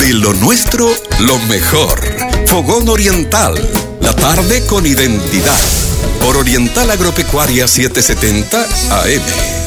De lo nuestro, lo mejor. Fogón Oriental. La tarde con identidad. Por Oriental Agropecuaria 770 AM.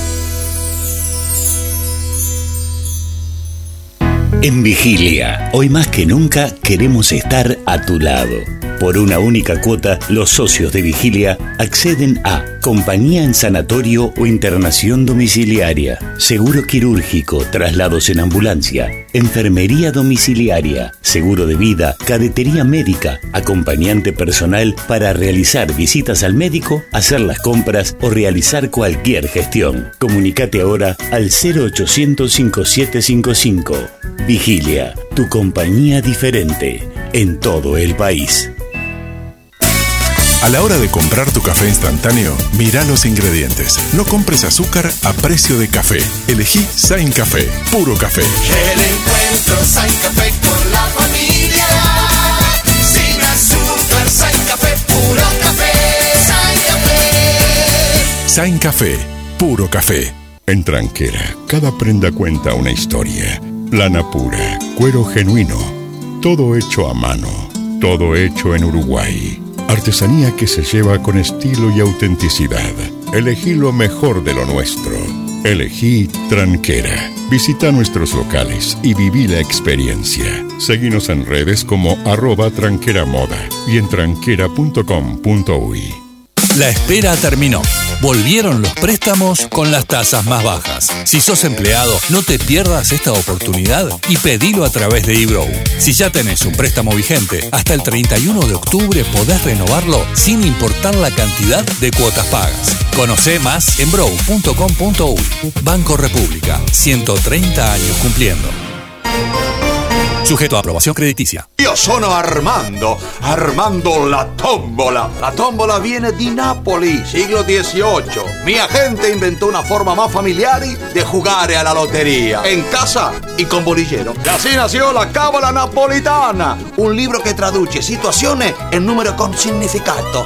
En Vigilia, hoy más que nunca queremos estar a tu lado. Por una única cuota, los socios de Vigilia acceden a compañía en sanatorio o internación domiciliaria, seguro quirúrgico, traslados en ambulancia, enfermería domiciliaria, seguro de vida, cadetería médica, acompañante personal para realizar visitas al médico, hacer las compras o realizar cualquier gestión. Comunicate ahora al 0800 5755. Vigilia, tu compañía diferente en todo el país. A la hora de comprar tu café instantáneo, mira los ingredientes. No compres azúcar a precio de café. Elegí Sain Café, puro café. El encuentro Sain Café con la familia. Sin azúcar, Sain Café, puro café. Sain Café. Sain Café, puro café. En Tranquera, cada prenda cuenta una historia. Lana pura, cuero genuino, todo hecho a mano, todo hecho en Uruguay. Artesanía que se lleva con estilo y autenticidad. Elegí lo mejor de lo nuestro. Elegí Tranquera. Visita nuestros locales y viví la experiencia. Seguinos en redes como @tranqueramoda y en tranquera.com.uy. La espera terminó. Volvieron los préstamos con las tasas más bajas. Si sos empleado, no te pierdas esta oportunidad y pedilo a través de eBrow. Si ya tenés un préstamo vigente, hasta el 31 de octubre podés renovarlo sin importar la cantidad de cuotas pagas. Conocé más en brow.com.uy. Banco República, 130 años cumpliendo. Sujeto a aprobación crediticia. Io sono Armando la tómbola. La tómbola viene di Napoli, siglo XVIII. Mi agente inventó una forma más familiar de jugar a la lotería. En casa y con bolillero. Y así nació la Cábala Napolitana, un libro che traduce situazioni in numero con significato.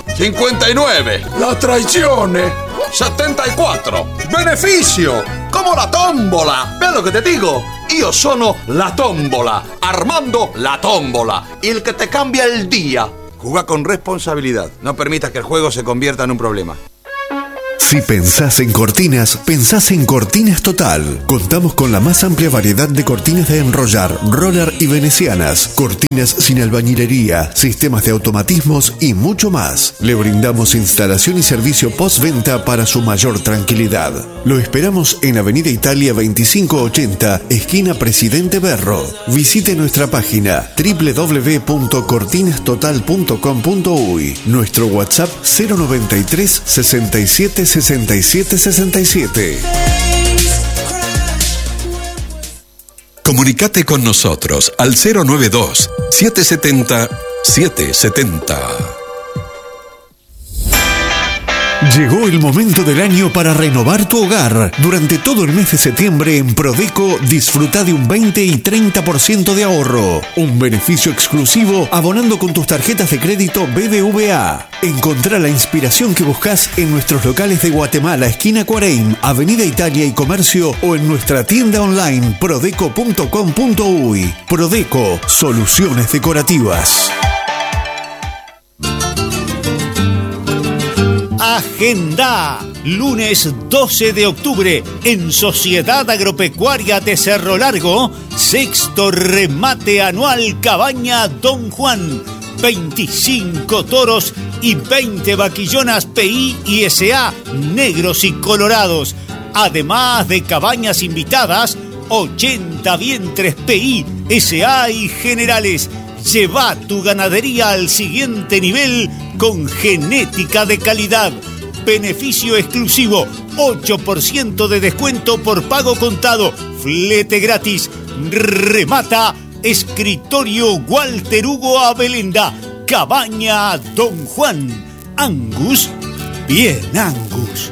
59. La traizione. 74. Beneficio. Como la tómbola. ¿Ves lo que te digo? Io sono la tómbola. Armando la tómbola. El que te cambia el día. Juega con responsabilidad. No permitas que el juego se convierta en un problema. Si pensás en cortinas, pensás en Cortinas Total. Contamos con la más amplia variedad de cortinas de enrollar, roller y venecianas, cortinas sin albañilería, sistemas de automatismos y mucho más. Le brindamos instalación y servicio postventa para su mayor tranquilidad. Lo esperamos en Avenida Italia 2580, esquina Presidente Berro. Visite nuestra página www.cortinastotal.com.uy. Nuestro WhatsApp 093 67 6767. Comunicate con nosotros al 092 770 770. Llegó el momento del año para renovar tu hogar. Durante todo el mes de septiembre en Prodeco disfruta de un 20 y 30% de ahorro. Un beneficio exclusivo abonando con tus tarjetas de crédito BBVA. Encontrá la inspiración que buscas en nuestros locales de Guatemala, esquina Cuareim, Avenida Italia y Comercio o en nuestra tienda online prodeco.com.uy. Prodeco, soluciones decorativas. Agenda, lunes 12 de octubre, en Sociedad Agropecuaria de Cerro Largo, sexto remate anual Cabaña Don Juan. 25 toros y 20 vaquillonas PI y SA, negros y colorados. Además de cabañas invitadas, 80 vientres PI, SA y generales. Lleva tu ganadería al siguiente nivel con genética de calidad. Beneficio exclusivo, 8% de descuento por pago contado, flete gratis. Remata Escritorio Walter Hugo Abelenda, Cabaña Don Juan. Angus, bien Angus.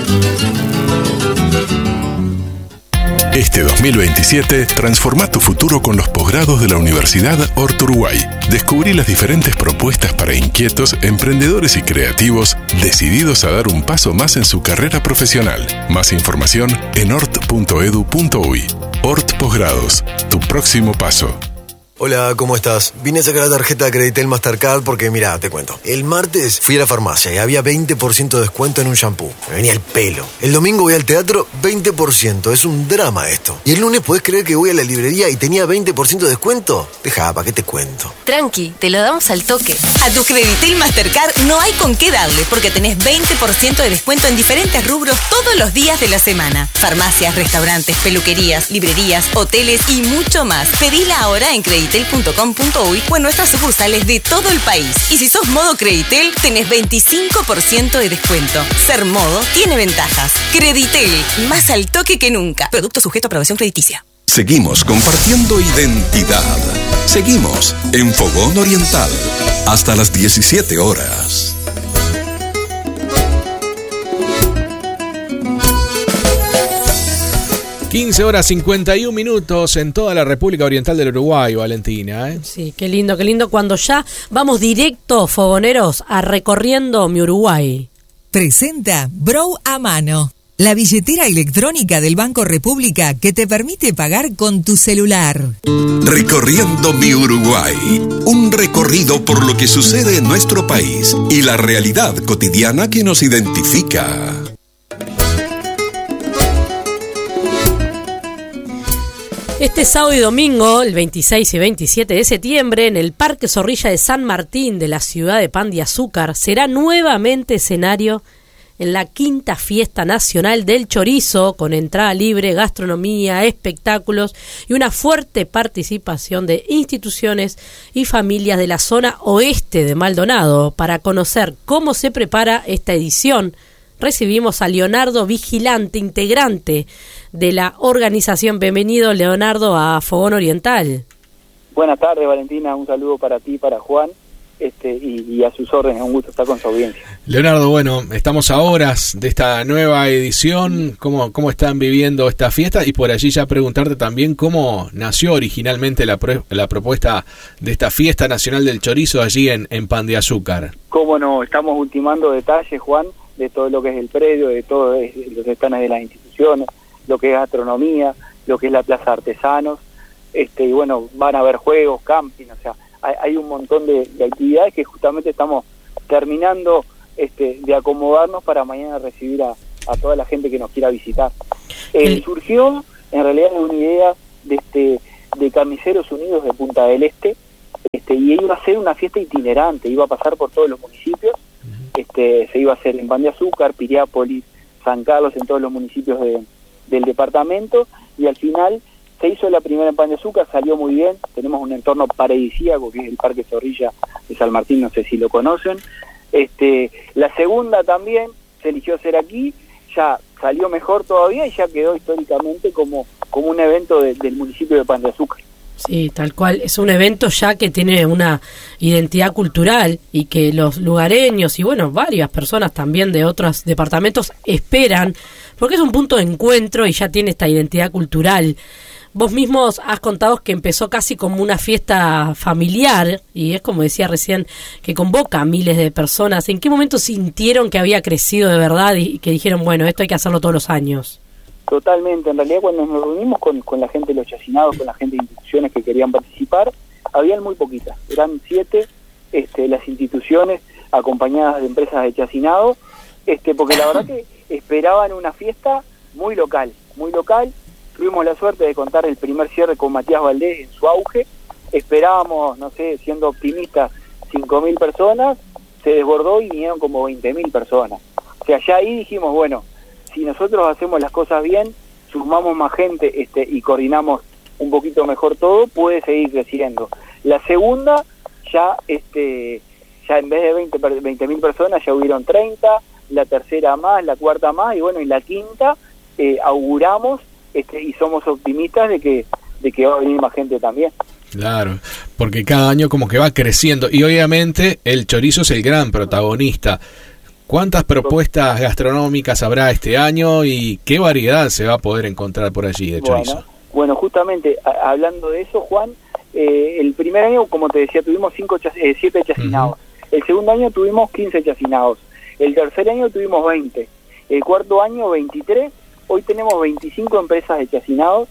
Este 2027, transforma tu futuro con los posgrados de la Universidad Horto Uruguay. Descubrí las diferentes propuestas para inquietos, emprendedores y creativos decididos a dar un paso más en su carrera profesional. Más información en hort.edu.uy. Hort Posgrados, tu próximo paso. Hola, ¿cómo estás? Vine a sacar la tarjeta de Creditel Mastercard porque, mira, te cuento. El martes fui a la farmacia y había 20% de descuento en un shampoo. Me venía el pelo. El domingo voy al teatro, 20%. Es un drama esto. Y el lunes, ¿podés creer que voy a la librería y tenía 20% de descuento? Deja, ¿para qué te cuento? Tranqui, te lo damos al toque. A tu Creditel Mastercard no hay con qué darle porque tenés 20% de descuento en diferentes rubros todos los días de la semana. Farmacias, restaurantes, peluquerías, librerías, hoteles y mucho más. Pedila ahora en creditel.com.uy o en nuestras sucursales de todo el país. Y si sos modo Creditel, tenés 25% de descuento. Ser modo tiene ventajas. Creditel, más al toque que nunca. Producto sujeto a aprobación crediticia. Seguimos compartiendo identidad. Seguimos en Fogón Oriental hasta las 17 horas. Horas 51 minutos en toda la República Oriental del Uruguay, Valentina, ¿eh? Sí, qué lindo cuando ya vamos directo, fogoneros, a recorriendo mi Uruguay. Presenta Brow a Mano, la billetera electrónica del Banco República que te permite pagar con tu celular. Recorriendo mi Uruguay, un recorrido por lo que sucede en nuestro país y la realidad cotidiana que nos identifica. Este sábado y domingo, el 26 y 27 de septiembre, en el Parque Zorrilla de San Martín de la ciudad de Pan de Azúcar, será nuevamente escenario en la quinta fiesta nacional del chorizo, con entrada libre, gastronomía, espectáculos y una fuerte participación de instituciones y familias de la zona oeste de Maldonado. Para conocer cómo se prepara esta edición, recibimos a Leonardo Vigilante, integrante de la organización. Bienvenido, Leonardo, a Fogón Oriental. Buenas tardes, Valentina, un saludo para ti, para Juan, y a sus órdenes, un gusto estar con su audiencia. Leonardo, bueno, estamos a horas de esta nueva edición. ¿Cómo están viviendo esta fiesta? Y por allí ya preguntarte también cómo nació originalmente la propuesta de esta fiesta nacional del chorizo allí en Pan de Azúcar. Cómo no, estamos ultimando detalles, Juan, de todo lo que es el predio, de todo lo que están de las instituciones, lo que es gastronomía, lo que es la plaza de artesanos, y bueno, van a haber juegos, camping, o sea, hay un montón de actividades que justamente estamos terminando de acomodarnos para mañana recibir a toda la gente que nos quiera visitar. Surgió en realidad una idea de Carniceros Unidos de Punta del Este, y iba a ser una fiesta itinerante, iba a pasar por todos los municipios. Se iba a hacer en Pan de Azúcar, Piriápolis, San Carlos, en todos los municipios del departamento, y al final se hizo la primera en Pan de Azúcar, salió muy bien, tenemos un entorno paradisíaco que es el Parque Zorrilla de San Martín, no sé si lo conocen. La segunda también se eligió hacer aquí, ya salió mejor todavía y ya quedó históricamente como un evento del municipio de Pan de Azúcar. Sí, tal cual. Es un evento ya que tiene una identidad cultural y que los lugareños y, bueno, varias personas también de otros departamentos esperan, porque es un punto de encuentro y ya tiene esta identidad cultural. Vos mismos has contado que empezó casi como una fiesta familiar y es como decía recién, que convoca a miles de personas. ¿En qué momento sintieron que había crecido de verdad y que dijeron, bueno, esto hay que hacerlo todos los años? Totalmente, en realidad cuando nos reunimos con la gente de los chacinados, con la gente de instituciones que querían participar, habían muy poquitas, eran 7 las instituciones acompañadas de empresas de chacinado, porque la verdad que esperaban una fiesta muy local, tuvimos la suerte de contar el primer cierre con Matías Valdés en su auge, esperábamos, no sé, siendo optimistas, 5.000 personas, se desbordó y vinieron como 20.000 personas, o sea, ya ahí dijimos, bueno, si nosotros hacemos las cosas bien, sumamos más gente y coordinamos un poquito mejor todo, puede seguir creciendo. La segunda, ya en vez de 20.000 personas, ya hubieron 30, la tercera más, la cuarta más, y bueno, y la quinta, auguramos y somos optimistas de que va a venir más gente también. Claro, porque cada año como que va creciendo, y obviamente el chorizo es el gran protagonista. ¿Cuántas propuestas gastronómicas habrá este año y qué variedad se va a poder encontrar por allí de chorizo? Bueno, justamente hablando de eso, Juan, el primer año, como te decía, tuvimos 7 chacinados. El segundo año tuvimos 15 chacinados. El tercer año tuvimos 20. El cuarto año, 23. Hoy tenemos 25 empresas de chacinados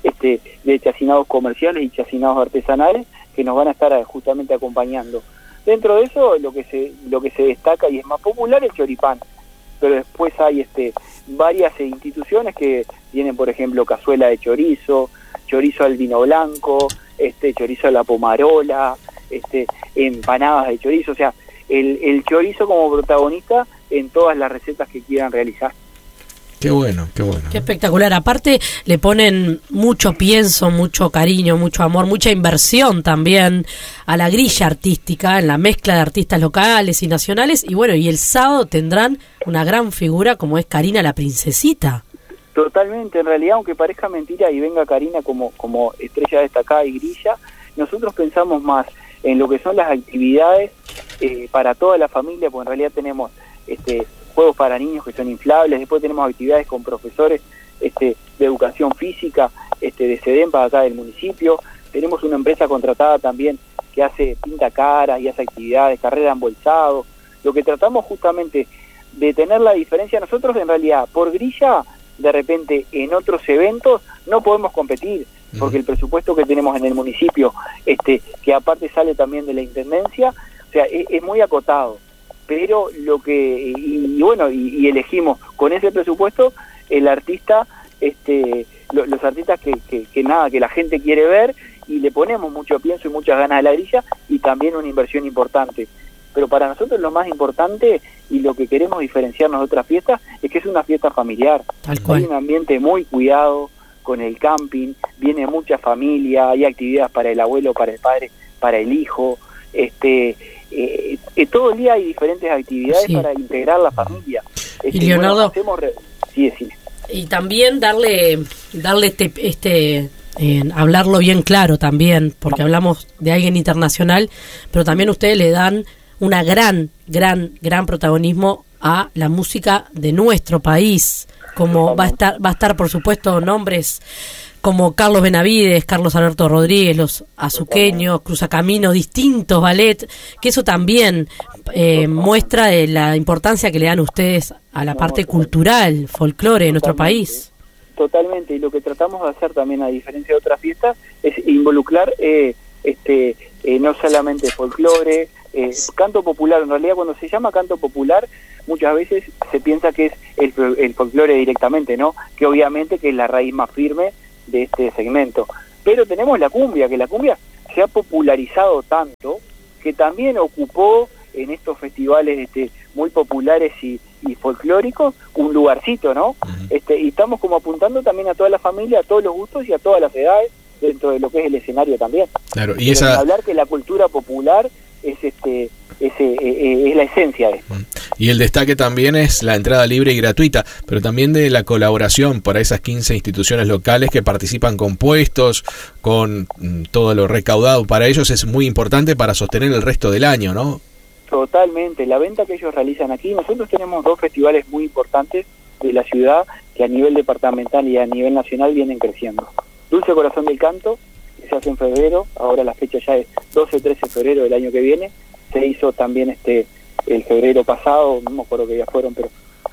de chacinados comerciales y chacinados artesanales que nos van a estar justamente acompañando. Dentro de eso, lo que se destaca y es más popular es el choripán, pero después hay varias instituciones que tienen, por ejemplo, cazuela de chorizo, chorizo al vino blanco, chorizo a la pomarola, empanadas de chorizo, o sea, el chorizo como protagonista en todas las recetas que quieran realizar. Qué bueno, qué bueno. Qué espectacular. Aparte le ponen mucho pienso, mucho cariño, mucho amor, mucha inversión también a la grilla artística, en la mezcla de artistas locales y nacionales. Y bueno, y el sábado tendrán una gran figura como es Karina la Princesita. Totalmente, en realidad, aunque parezca mentira y venga Karina como estrella destacada y grilla, nosotros pensamos más en lo que son las actividades para toda la familia, porque en realidad tenemos juegos para niños que son inflables, después tenemos actividades con profesores de educación física, de SEDEMPA acá del municipio, tenemos una empresa contratada también que hace pinta caras y hace actividades, carrera embolsado. Lo que tratamos justamente de tener la diferencia, nosotros en realidad por grilla, de repente en otros eventos no podemos competir, porque el presupuesto que tenemos en el municipio, que aparte sale también de la intendencia, o sea, es muy acotado. Pero lo que y elegimos con ese presupuesto el artista los artistas que la gente quiere ver, y le ponemos mucho pienso y muchas ganas a la grilla, y también una inversión importante. Pero para nosotros lo más importante y lo que queremos diferenciarnos de otras fiestas es que es una fiesta familiar. Tal cual. Hay un ambiente muy cuidado con el camping, viene mucha familia, hay actividades para el abuelo, para el padre, para el hijo, todo el día hay diferentes actividades para integrar la familia. Y Leonardo, sí, decime. Y también darle hablarlo bien claro también, porque hablamos de alguien internacional, pero también ustedes le dan una gran protagonismo a la música de nuestro país, como va a estar por supuesto nombres como Carlos Benavides, Carlos Alberto Rodríguez, los azuqueños, Cruzacamino, distintos ballet, que eso también muestra de la importancia que le dan ustedes a la parte cultural, folclore de nuestro país. Totalmente, y lo que tratamos de hacer también, a diferencia de otras fiestas, es involucrar no solamente folclore, canto popular. En realidad, cuando se llama canto popular, muchas veces se piensa que es el folclore directamente, ¿no? Que obviamente que es la raíz más firme de este segmento. Pero tenemos la cumbia, que la cumbia se ha popularizado tanto que también ocupó en estos festivales muy populares y folclóricos un lugarcito, ¿no? Y estamos como apuntando también a toda la familia, a todos los gustos y a todas las edades dentro de lo que es el escenario también. Claro, y esa... hablar que la cultura popular es la esencia de esto. Y el destaque también es la entrada libre y gratuita, pero también de la colaboración para esas 15 instituciones locales que participan con puestos, con todo lo recaudado para ellos, es muy importante para sostener el resto del año, ¿no? Totalmente, la venta que ellos realizan aquí, nosotros tenemos 2 festivales muy importantes de la ciudad que a nivel departamental y a nivel nacional vienen creciendo. Dulce Corazón del Canto, que se hace en febrero, ahora la fecha ya es 12 o 13 de febrero del año que viene, se hizo también el febrero pasado, no me acuerdo que ya fueron, pero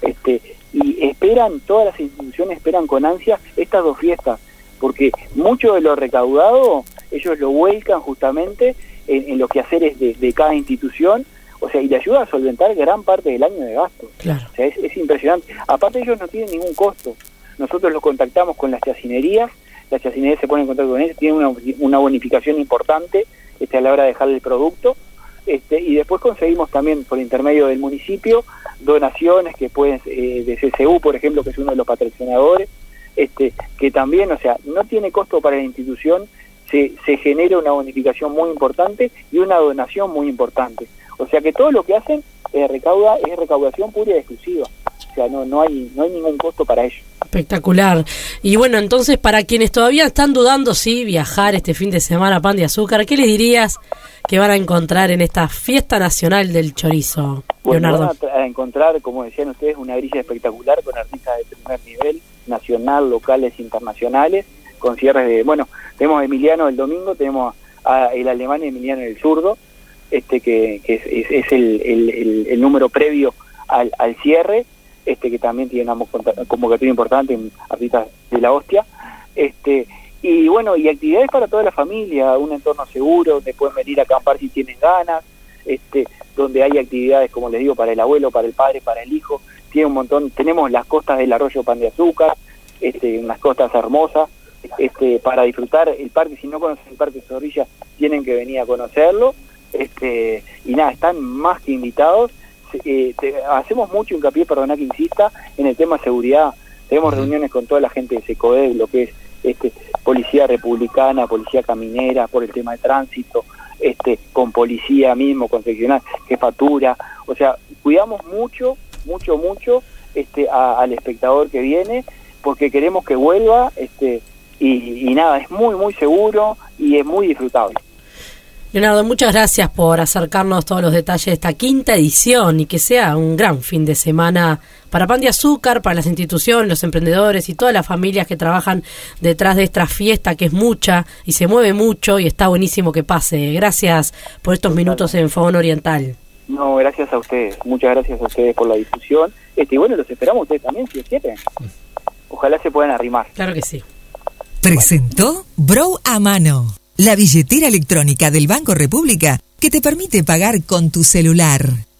y esperan, todas las instituciones esperan con ansia estas 2 fiestas, porque mucho de lo recaudado ellos lo vuelcan justamente en los quehaceres de cada institución, o sea, y le ayuda a solventar gran parte del año de gasto. Claro. O sea, es impresionante. Aparte, ellos no tienen ningún costo. Nosotros los contactamos con las chacinerías, las chacinerías se ponen en contacto con ellos, tienen una bonificación importante a la hora de dejarle el producto, y después conseguimos también por intermedio del municipio donaciones que pueden de CCU, por ejemplo, que es uno de los patrocinadores, que también, o sea, no tiene costo para la institución, se genera una bonificación muy importante y una donación muy importante. O sea que todo lo que hacen es recaudación pura y exclusiva. O sea, no hay ningún costo para ello. Espectacular. Y bueno, entonces, para quienes todavía están dudando si viajar este fin de semana a Pan de Azúcar, ¿qué les dirías que van a encontrar en esta fiesta nacional del chorizo, Bueno, Leonardo? van a encontrar, como decían ustedes, una grilla espectacular con artistas de primer nivel, nacional, locales, internacionales, con cierres de... Bueno, tenemos a Emiliano el domingo, tenemos el alemán Emiliano el zurdo, que es el número previo al cierre, que también tiene una convocatoria importante en artistas de la hostia, Y bueno, y actividades para toda la familia, un entorno seguro, donde pueden venir a acampar si tienen ganas, donde hay actividades, como les digo, para el abuelo, para el padre, para el hijo. Tiene un montón, tenemos las costas del arroyo Pan de Azúcar, unas costas hermosas, para disfrutar el parque. Si no conocen el Parque Zorrilla, tienen que venir a conocerlo, y nada, están más que invitados. Hacemos mucho hincapié, perdona que insista, en el tema seguridad. Tenemos reuniones con toda la gente de SECODEC, lo que es policía republicana, policía caminera, por el tema de tránsito, con policía mismo, con seccional, jefatura. O sea, cuidamos mucho al espectador que viene, porque queremos que vuelva, y nada, es muy, muy seguro y es muy disfrutable. Leonardo, muchas gracias por acercarnos todos los detalles de esta quinta edición y que sea un gran fin de semana para Pan de Azúcar, para las instituciones, los emprendedores y todas las familias que trabajan detrás de esta fiesta, que es mucha y se mueve mucho y está buenísimo que pase. Gracias por estos minutos en Fogón Oriental. No, gracias a ustedes, muchas gracias a ustedes por la difusión. Y bueno, los esperamos ustedes también, si quieren. Ojalá se puedan arrimar. Claro que sí. Presentó Brow a Mano, la billetera electrónica del Banco República que te permite pagar con tu celular.